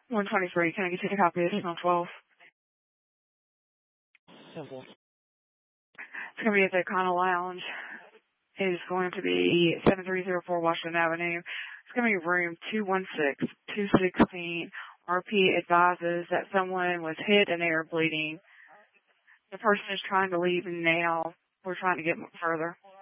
123. Can I get you a copy of Signal 12? Simple. It's going to be at the Econo Lounge. It is going to be 7304 Washington Avenue. It's going to be room 216, 216. RP advises that someone was hit and they are bleeding. The person is trying to leave now. We're trying to get further.